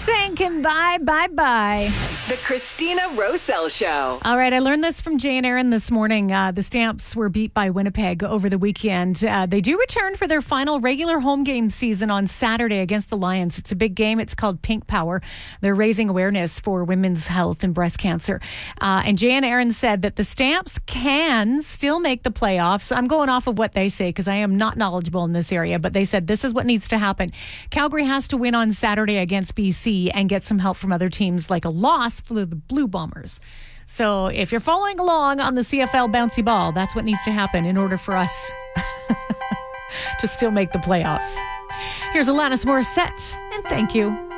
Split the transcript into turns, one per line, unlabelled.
NSYNC and bye, bye, bye.
The Christina Roselle Show.
All right, I learned this from Jay and Aaron this morning. The Stamps were beat by Winnipeg over the weekend. They do return for their final regular home game season on Saturday against the Lions. It's a big game. It's called Pink Power. They're raising awareness for women's health and breast cancer. And Jay and Aaron said that the Stamps can still make the playoffs. I'm going off of what they say because I am not knowledgeable in this area, but they said this is what needs to happen. Calgary has to win on Saturday against BC and get some help from other teams, like a loss for the Blue Bombers. So if you're following along on the CFL bouncy ball, that's what needs to happen in order for us to still make the playoffs. Here's Alanis Morissette, and thank you.